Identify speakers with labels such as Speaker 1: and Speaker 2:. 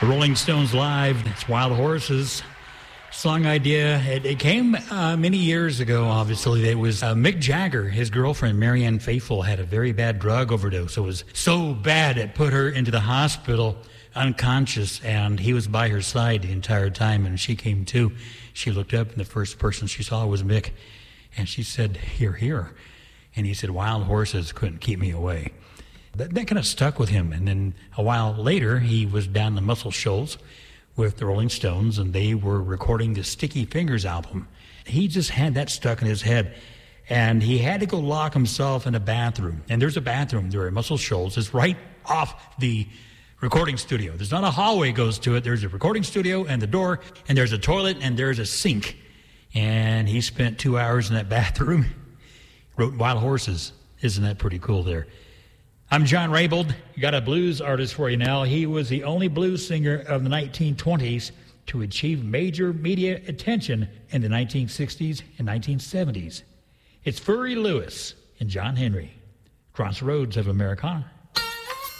Speaker 1: The Rolling Stones live. It's Wild Horses. Song idea. It came many years ago, obviously. It was Mick Jagger. His girlfriend, Marianne Faithfull, had a very bad drug overdose. It was so bad it put her into the hospital unconscious, and he was by her side the entire time, and she came to. She looked up, and the first person she saw was Mick, and she said, "Here, here." And he said, "Wild Horses couldn't keep me away." That kind of stuck with him. And then a while later, he was down the Muscle Shoals with the Rolling Stones, and they were recording the Sticky Fingers album. He just had that stuck in his head, and he had to go lock himself in a bathroom. And there's a bathroom there at Muscle Shoals. It's right off the recording studio. There's not a hallway goes to it. There's a recording studio and the door, and there's a toilet, and there's a sink. And he spent 2 hours in that bathroom, wrote Wild Horses. Isn't that pretty cool there? I'm John Raybould. Got a blues artist for you now. He was the only blues singer of the 1920s to achieve major media attention in the 1960s and 1970s. It's Furry Lewis and John Henry. Crossroads of Americana.